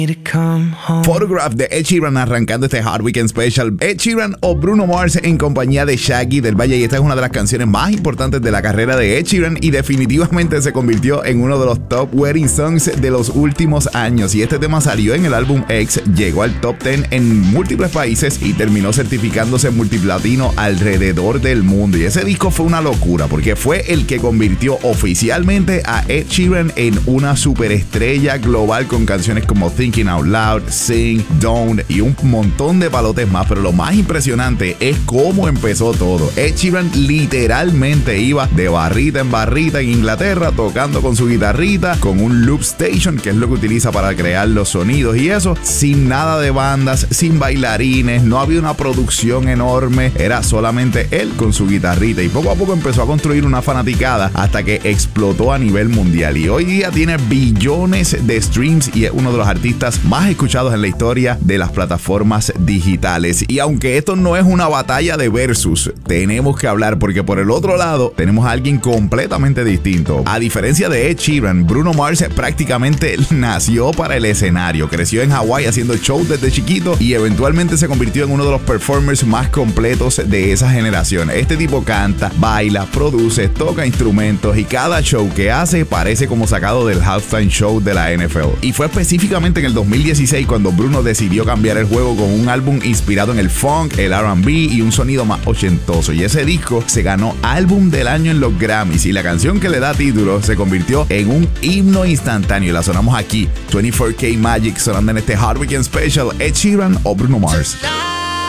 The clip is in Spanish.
Photograph de Ed Sheeran arrancando este Hard Weekend Special. Ed Sheeran o Bruno Mars en compañía de Shaggy del Valle, y esta es una de las canciones más importantes de la carrera de Ed Sheeran y definitivamente se convirtió en uno de los top wedding songs de los últimos años. Y este tema salió en el álbum X, llegó al top 10 en múltiples países y terminó certificándose multiplatino alrededor del mundo. Y ese disco fue una locura porque fue el que convirtió oficialmente a Ed Sheeran en una superestrella global con canciones como Thinking Out Loud, Sing, Don't y un montón de palotes más. Pero lo más impresionante es cómo empezó todo. Ed Sheeran literalmente iba de barrita en Inglaterra tocando con su guitarrita, con un loop station, que es lo que utiliza para crear los sonidos y eso, sin nada de bandas, sin bailarines, no había una producción enorme, era solamente él con su guitarrita, y poco a poco empezó a construir una fanaticada hasta que explotó a nivel mundial y hoy día tiene billones de streams y es uno de los artistas más escuchados en la historia de las plataformas digitales. Y aunque esto no es una batalla de versus, tenemos que hablar porque por el otro lado tenemos a alguien completamente distinto. A diferencia de Ed Sheeran, Bruno Mars prácticamente nació para el escenario, creció en Hawái haciendo shows desde chiquito y eventualmente se convirtió en uno de los performers más completos de esa generación. Este tipo canta, baila, produce, toca instrumentos y cada show que hace parece como sacado del halftime show de la NFL. Y fue específicamente en el 2016 cuando Bruno decidió cambiar el juego con un álbum inspirado en el funk, el R&B y un sonido más ochentoso, y ese disco se ganó álbum del año en los Grammys y la canción que le da título se convirtió en un himno instantáneo y la sonamos aquí. 24K Magic sonando en este Hard Weekend Special. Ed Sheeran o Bruno Mars.